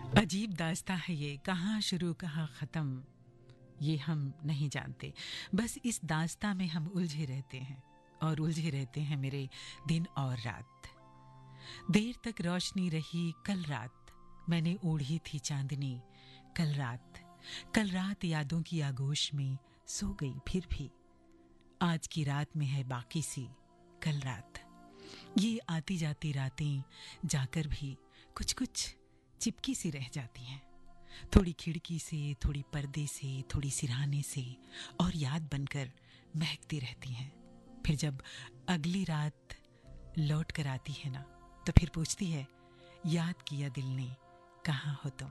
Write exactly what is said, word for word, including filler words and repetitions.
अजीब दास्तां है ये, कहाँ शुरू कहाँ ख़त्म, ये हम नहीं जानते। बस इस दास्तां में हम उलझे रहते हैं और उलझे रहते हैं मेरे दिन और रात। देर तक रोशनी रही कल रात, मैंने ओढ़ी थी चांदनी कल रात। कल रात यादों की आगोश में सो गई फिर भी, आज की रात में है बाकी सी कल रात। ये आती जाती रातें जाकर भी कुछ कुछ चिपकी सी रह जाती हैं, थोड़ी खिड़की से, थोड़ी पर्दे से, थोड़ी सिरहाने से, और याद बनकर महकती रहती हैं। फिर जब अगली रात लौट कर आती है ना, तो फिर पूछती है, याद किया दिल ने, कहाँ हो तुम।